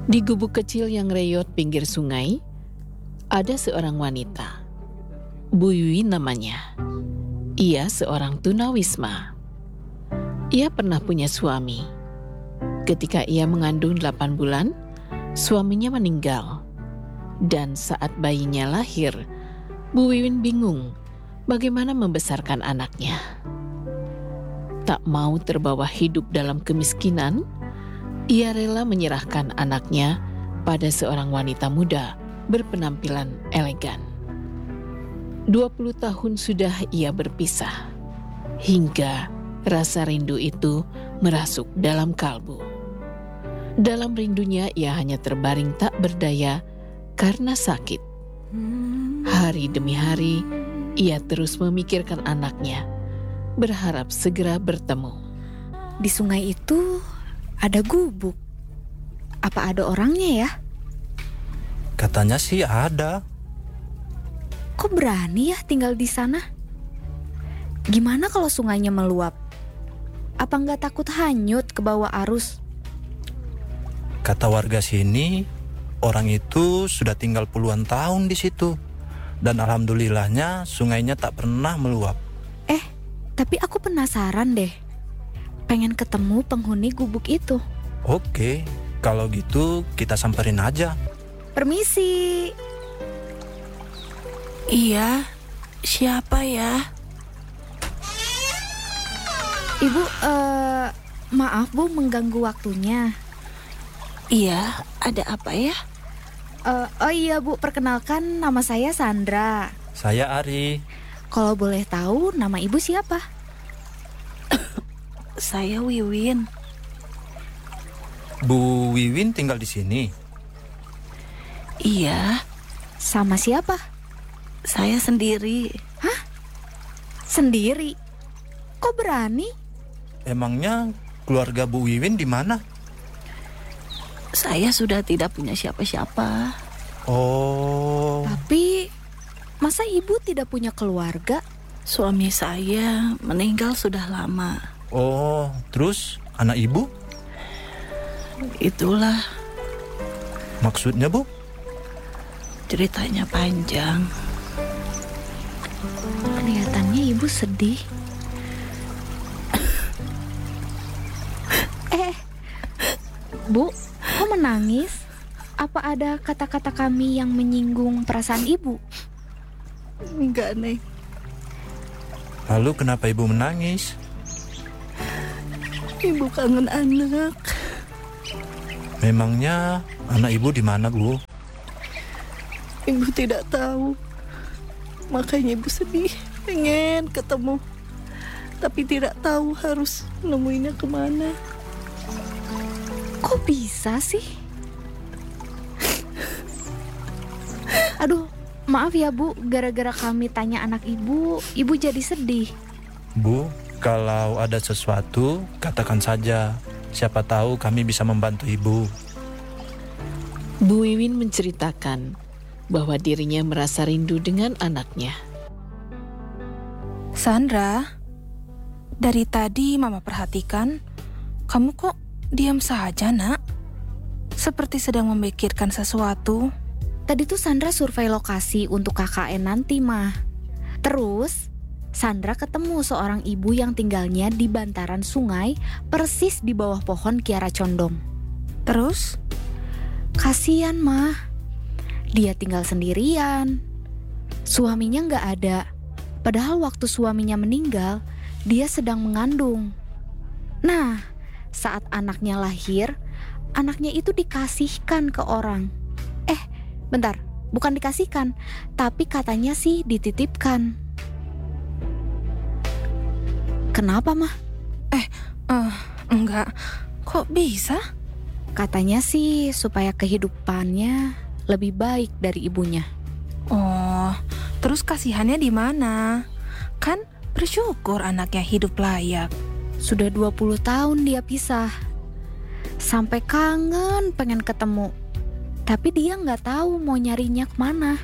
Di gubuk kecil yang reyot pinggir sungai, ada seorang wanita. Bu Wiwin namanya. Ia seorang tunawisma. Ia pernah punya suami. Ketika ia mengandung 8 bulan, suaminya meninggal. Dan saat bayinya lahir, Bu Wiwin bingung bagaimana membesarkan anaknya. Tak mau terbawa hidup dalam kemiskinan, ia rela menyerahkan anaknya pada seorang wanita muda berpenampilan elegan. 20 tahun sudah ia berpisah, hingga rasa rindu itu merasuk dalam kalbu. Dalam rindunya ia hanya terbaring tak berdaya karena sakit. Hari demi hari ia terus memikirkan anaknya, berharap segera bertemu. Di sungai itu ada gubuk. Apa ada orangnya ya? Katanya sih ada. Kok berani ya tinggal di sana? Gimana kalau sungainya meluap? Apa nggak takut hanyut ke bawah arus? Kata warga sini, orang itu sudah tinggal puluhan tahun di situ. Dan alhamdulillahnya sungainya tak pernah meluap. Tapi aku penasaran deh. Pengen ketemu penghuni gubuk itu. Oke, kalau gitu kita samperin aja. Permisi. Iya, siapa ya? Ibu, maaf Bu mengganggu waktunya. Iya, ada apa ya? Oh iya Bu, perkenalkan nama saya Sandra. Saya Ari. Kalau boleh tahu nama Ibu siapa? Saya Wiwin. Bu Wiwin tinggal di sini. Iya, Sama siapa? saya sendiri. Sendiri. Kok berani? Emangnya keluarga Bu Wiwin di mana? Saya sudah tidak punya siapa-siapa. Oh, Tapi masa Ibu tidak punya keluarga? Suami saya meninggal sudah lama. terus anak ibu? Itulah Maksudnya Bu? ceritanya panjang. Kelihatannya Ibu sedih. Bu, kok menangis? Apa ada kata-kata kami yang menyinggung perasaan Ibu? Enggak, Neng. Lalu kenapa ibu menangis? Ibu kangen anak. Memangnya anak ibu di mana Bu? Ibu tidak tahu. Makanya ibu sedih, pengen ketemu. Tapi tidak tahu harus nemuinnya kemana. Kok bisa sih? Aduh, maaf ya Bu, gara-gara kami tanya anak Ibu, Ibu jadi sedih. Bu, kalau ada sesuatu katakan saja. Siapa tahu kami bisa membantu ibu. Bu Wiwin menceritakan bahwa dirinya merasa rindu dengan anaknya. Sandra, dari tadi Mama perhatikan, kamu kok diam saja, Nak? Seperti sedang memikirkan sesuatu. Tadi tuh Sandra survei lokasi untuk KKN nanti, Mah. Terus, Sandra ketemu seorang ibu yang tinggalnya di bantaran sungai, persis di bawah pohon Kiara Condong. Terus, Kasian, Mah. Dia tinggal sendirian. Suaminya nggak ada. Padahal waktu suaminya meninggal, dia sedang mengandung. Nah, saat anaknya lahir, anaknya itu dikasihkan ke orang. Bentar, bukan dikasihkan, tapi katanya sih dititipkan. Kenapa, Mah? enggak. Kok bisa? Katanya sih supaya kehidupannya lebih baik dari ibunya. Oh, terus kasihannya di mana? Kan bersyukur anaknya hidup layak. Sudah 20 tahun dia pisah. Sampai kangen pengen ketemu. Tapi dia nggak tahu mau nyarinya kemana.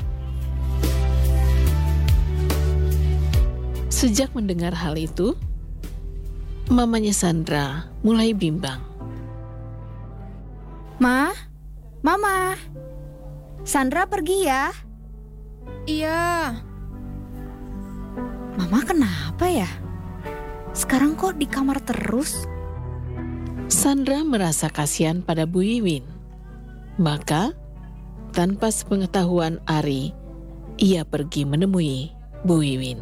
Sejak mendengar hal itu, mamanya Sandra mulai bimbang. Ma, Mama, Sandra pergi ya. Iya. Mama kenapa ya? Sekarang kok di kamar terus? Sandra merasa kasihan pada Bu Wiwin. Maka, tanpa sepengetahuan Ari, ia pergi menemui Bu Wiwin.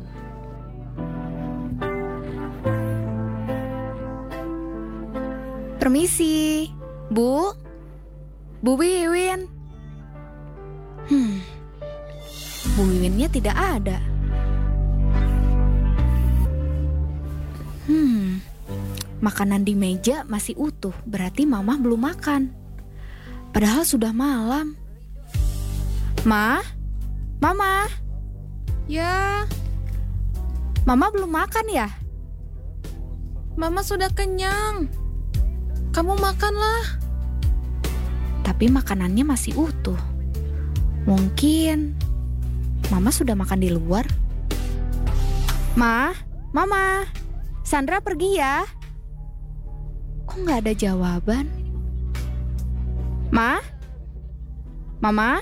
Permisi, Bu. Bu Wiwin. Bu Wiwinnya tidak ada. Makanan di meja masih utuh, berarti Mama belum makan. Padahal sudah malam. Ma? Mama? Ya, Mama belum makan ya? Mama sudah kenyang. Kamu makanlah. Tapi makanannya masih utuh. Mungkin Mama sudah makan di luar. Ma? Mama? Sandra pergi ya? Kok nggak ada jawaban? Ma? Mama?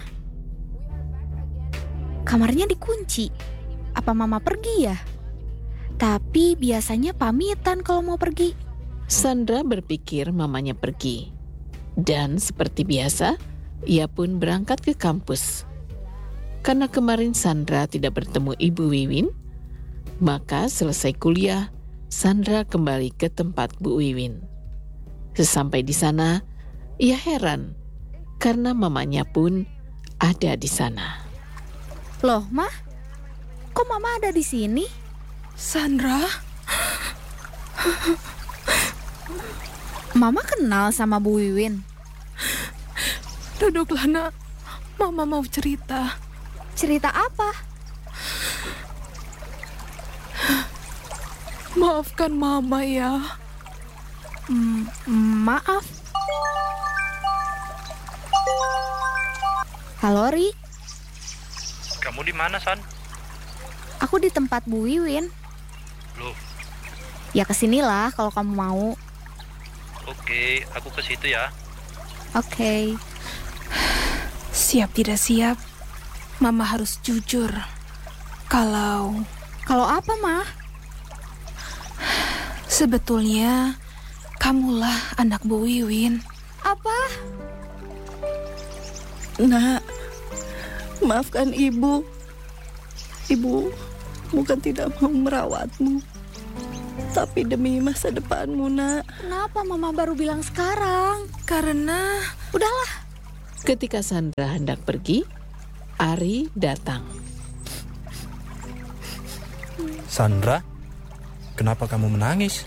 Kamarnya dikunci. Apa Mama pergi ya? Tapi biasanya pamitan kalau mau pergi. Sandra berpikir mamanya pergi. Dan seperti biasa, ia pun berangkat ke kampus. Karena kemarin Sandra tidak bertemu Ibu Wiwin, maka selesai kuliah, Sandra kembali ke tempat Bu Wiwin. Sesampai di sana, ia heran karena mamanya pun ada di sana. Loh, Ma? Kok Mama ada di sini? Sandra? Mama kenal sama Bu Wiwin. Duduklah, Nak. Mama mau cerita. Cerita apa? Maafkan Mama ya. Maaf. Halo, Ri. Kamu di mana, San? Aku di tempat Bu Wiwin. Loh, Ya kesinilah kalau kamu mau. oke, aku ke situ ya. Oke. Siap tidak siap, Mama harus jujur. Kalau Kalau apa, Ma? sebetulnya kamulah anak Bu Wiwin. Apa? Nak, maafkan ibu. Ibu bukan tidak mau merawatmu, tapi demi masa depanmu, Nak. Kenapa Mama baru bilang sekarang? Karena Udahlah. Ketika Sandra hendak pergi, Ari datang. Sandra, kenapa kamu menangis?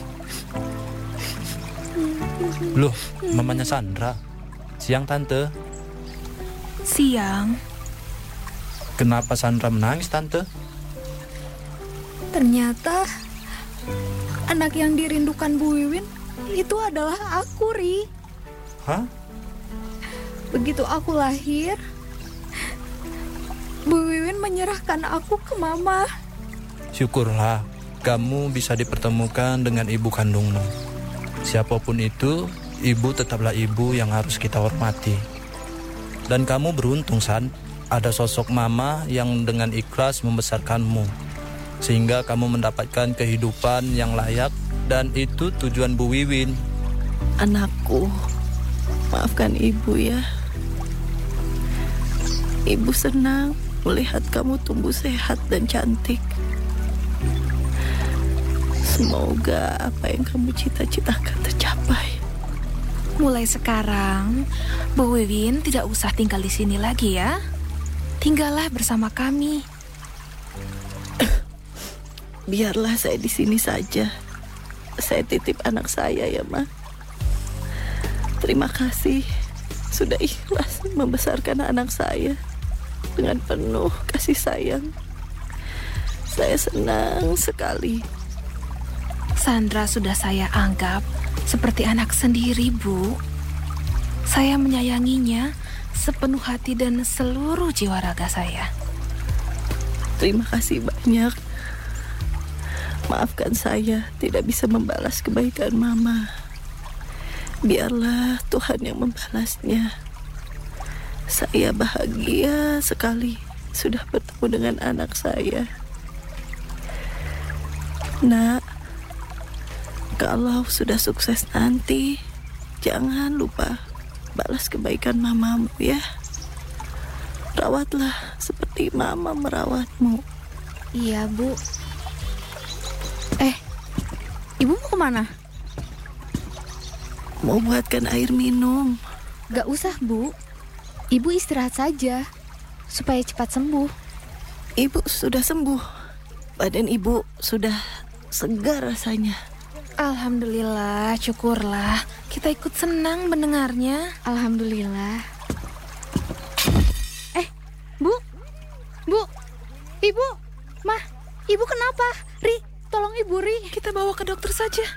Loh, mamanya Sandra. Siang, Tante. siang, Kenapa Sandra menangis, Tante? Ternyata anak yang dirindukan Bu Wiwin itu adalah aku, Ri. Hah? Begitu aku lahir, Bu Wiwin menyerahkan aku ke Mama. Syukurlah kamu bisa dipertemukan dengan ibu kandungmu. Siapapun itu, ibu tetaplah ibu yang harus kita hormati. Dan kamu beruntung, San. Ada sosok mama yang dengan ikhlas membesarkanmu. Sehingga kamu mendapatkan kehidupan yang layak. Dan itu tujuan Bu Wiwin. Anakku, maafkan ibu ya. Ibu senang melihat kamu tumbuh sehat dan cantik. Semoga apa yang kamu cita-citakan tercapai. mulai sekarang Bu Wiwin tidak usah tinggal di sini lagi ya. Tinggallah bersama kami. Biarlah saya di sini saja. Saya titip anak saya ya, Ma. Terima kasih sudah ikhlas membesarkan anak saya dengan penuh kasih sayang. Saya senang sekali. Sandra sudah saya anggap seperti anak sendiri, Bu. Saya menyayanginya sepenuh hati dan seluruh jiwa raga saya. Terima kasih banyak. Maafkan saya tidak bisa membalas kebaikan Mama. Biarlah Tuhan yang membalasnya. Saya bahagia sekali sudah bertemu dengan anak saya. Nak, kalau sudah sukses nanti, jangan lupa balas kebaikan mamamu ya. Rawatlah seperti mama merawatmu. Iya, Bu. Ibu mau kemana? Mau buatkan air minum. Gak usah, Bu. Ibu istirahat saja, supaya cepat sembuh. Ibu sudah sembuh. Badan ibu sudah segar rasanya. Alhamdulillah, syukurlah. Kita ikut senang mendengarnya. Alhamdulillah. Bu, Ibu, Mah, Ibu kenapa? Ri, tolong Ibu Ri. Kita bawa ke dokter saja.